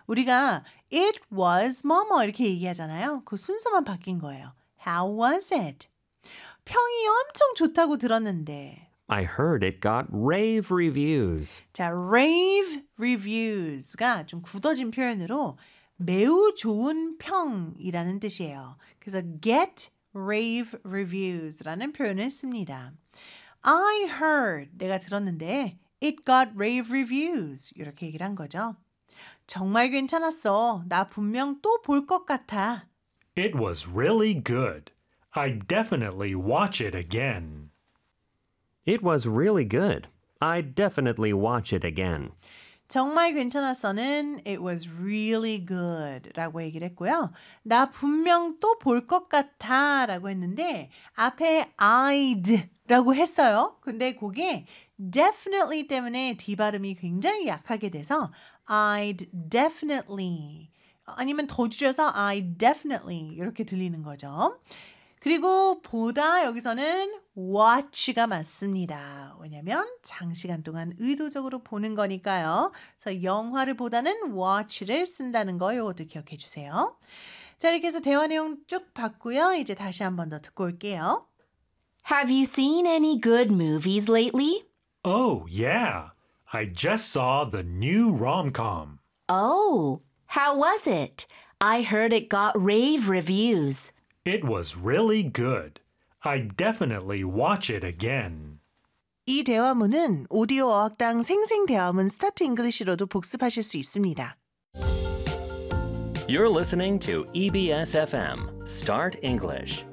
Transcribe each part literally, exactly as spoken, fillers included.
우리가 it was 뭐뭐 이렇게 얘기하잖아요. 그 순서만 바뀐 거예요. How was it? 평이 엄청 좋다고 들었는데 I heard it got rave reviews. 자, rave reviews가 좀 굳어진 표현으로 매우 좋은 평이라는 뜻이에요. 그래서 get rave reviews라는 표현을 씁니다. I heard, 내가 들었는데 it got rave reviews 이렇게 얘기를 한 거죠. 정말 괜찮았어. 나 분명 또 볼 것 같아. It was really good. I'd definitely watch it again. It was really good. I'd definitely watch it again. 정말 괜찮았어는 it was really good 라고 얘기를 했고요. 나 분명 또 볼 것 같아 라고 했는데 앞에 I'd 라고 했어요. 근데 그게 definitely 때문에 D 발음이 굉장히 약하게 돼서 I'd definitely 아니면 더 줄여서 I definitely 이렇게 들리는 거죠. 그리고 보다 여기서는 watch가 맞습니다. 왜냐하면 장시간 동안 의도적으로 보는 거니까요. 그래서 영화를 보다는 watch를 쓴다는 거 이것도 기억해 주세요. 자, 이렇게 해서 대화 내용 쭉 봤고요. 이제 다시 한 번 더 듣고 올게요. Have you seen any good movies lately? Oh, yeah. I just saw the new rom-com. Oh, how was it? I heard it got rave reviews. It was really good. I'd definitely watch it again. 이 대화문은 오디오 어학당 생생 대화문 스타트 잉글리시로도 복습하실 수 있습니다. You're listening to E B S F M, Start English.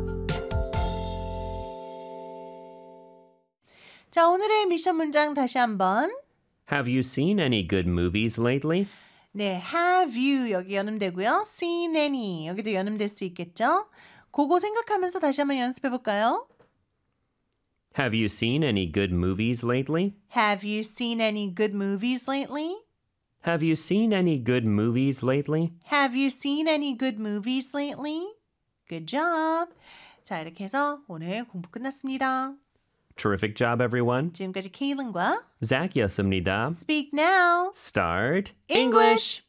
자, 오늘의 미션 문장 다시 한번. Have you seen any good movies lately? 네, have you 여기 연음되고요. seen any 여기도 연음될 수 있겠죠? 그거 생각하면서 다시 한번 연습해 볼까요? Have you seen any good movies lately? Have you seen any good movies lately? Have you seen any good movies lately? Have you seen any good movies lately? Good job. 자, 이렇게 해서 오늘 공부 끝났습니다. Terrific job, everyone. 지금까지 케일린과 Zach이었습니다. Speak Now. Start English.